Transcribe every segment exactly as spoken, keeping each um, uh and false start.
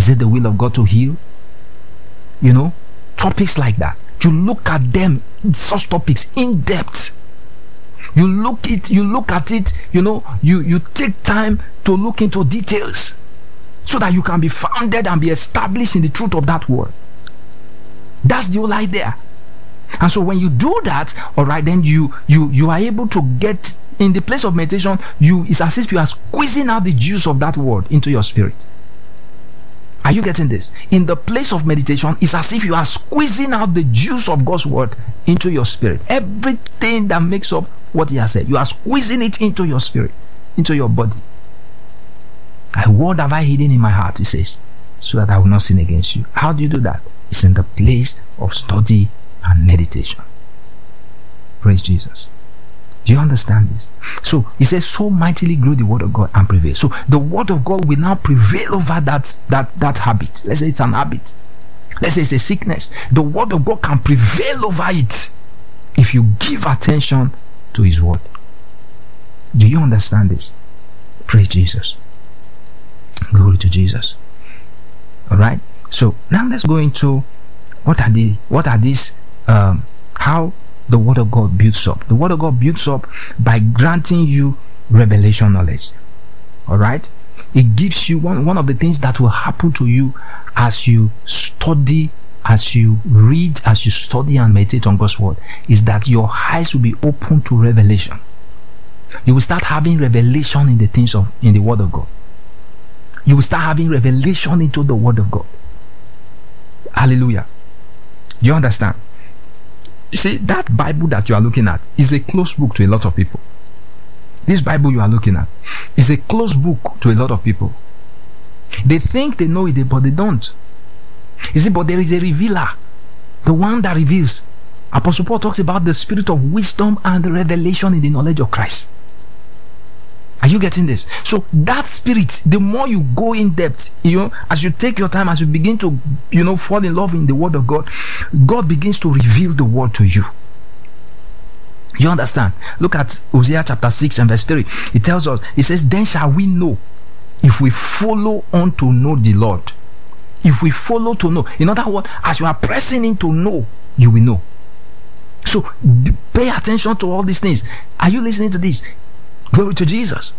Is it the will of God to heal? You know, topics like that. You look at them, such topics, in depth. You look it, you look at it, you know, you, you take time to look into details so that you can be founded and be established in the truth of that word. That's the whole idea. And so when you do that, all right, then you you you are able to get in the place of meditation. You it's as if you are squeezing out the juice of that word into your spirit. Are you getting this? In the place of meditation, it's as if you are squeezing out the juice of God's word into your spirit. Everything that makes up what he has said, you are squeezing it into your spirit, into your body. A word have I hidden in my heart, he says, so that I will not sin against you. How do you do that? It's in the place of study and meditation. Praise Jesus. Do you understand this? So he says, so mightily grew the word of God and prevail. So the word of God will now prevail over that that that habit. Let's say it's an habit. Let's say it's a sickness. The word of God can prevail over it if you give attention to his word. Do you understand this? Praise Jesus. Glory to Jesus. All right. So now let's go into what are the what are these um how the word of God builds up. The word of God builds up by granting you revelation knowledge. All right. It gives you one one of the things that will happen to you as you study, as you read, as you study and meditate on God's word, is that your eyes will be open to revelation. You will start having revelation in the things of in the word of God. You will start having revelation into the word of God. Hallelujah. Do you understand? You see, that Bible that you are looking at is a closed book to a lot of people. This Bible you are looking at is a closed book to a lot of people. They think they know it, but they don't. You see, but there is a revealer, the one that reveals. Apostle Paul talks about the spirit of wisdom and revelation in the knowledge of Christ. Are you getting this? So that spirit, the more you go in depth, you know, as you take your time, as you begin to, you know, fall in love in the word of God, God begins to reveal the word to you. You understand? Look at Hosea chapter six and verse three. It tells us, it says, then shall we know if we follow on to know the Lord. If we follow to know. In other words, as you are pressing in to know, you will know. So pay attention to all these things. Are you listening to this? Glory to Jesus.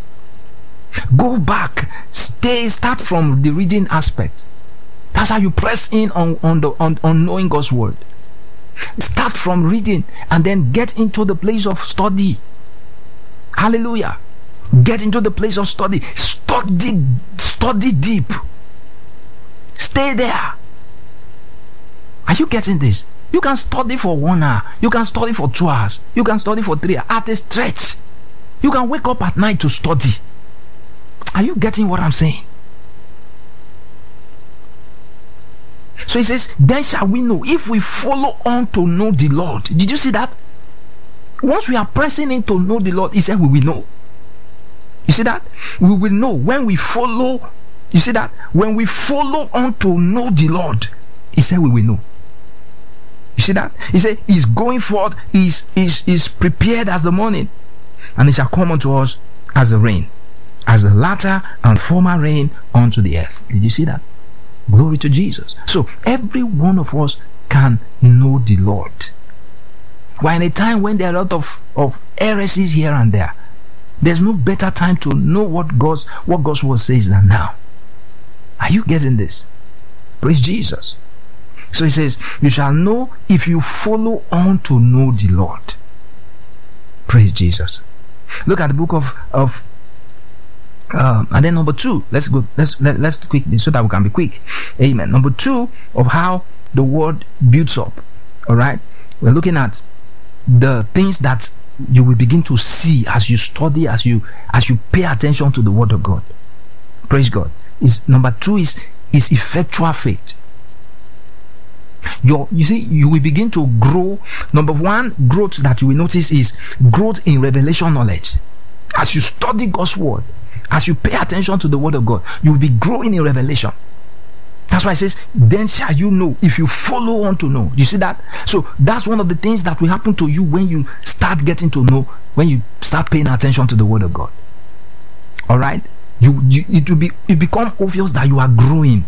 Go back, stay, start from the reading aspect. That's how you press in on, on the on, on knowing God's word. Start from reading and then get into the place of study. Hallelujah. Get into the place of study. Study, study deep. Stay there. Are you getting this? You can study for one hour. You can study for two hours. You can study for three hours at a stretch. You can wake up at night to study. Are you getting what I'm saying? So he says, then shall we know if we follow on to know the Lord. Did you see that? Once we are pressing in to know the Lord, he said we will know. You see that? We will know when we follow. You see that? When we follow on to know the Lord, he said we will know. You see that? He said he's going forth, is is is prepared as the morning, and it shall come unto us as the rain, as the latter and former rain unto the earth. Did you see that? Glory to Jesus. So every one of us can know the Lord. We're in a time when there are a lot of, of heresies here and there. There's no better time to know what God's what God's word says than now. Are you getting this? Praise Jesus. So he says, you shall know if you follow on to know the Lord. Praise Jesus. Look at the book of of um, and then number two. Let's go. Let's let, let's quick so that we can be quick. Amen. Number two of how the word builds up. All right. We're looking at the things that you will begin to see as you study, as you as you pay attention to the word of God. Praise God. Is number two is is effectual faith. Your, you see, you will begin to grow. Number one growth that you will notice is growth in revelation knowledge. As you study God's word, as you pay attention to the word of God, you will be growing in revelation. That's why it says, then shall you know if you follow on to know. You see that? So that's one of the things that will happen to you when you start getting to know, when you start paying attention to the word of God. All right? You, you it will be it become obvious that you are growing.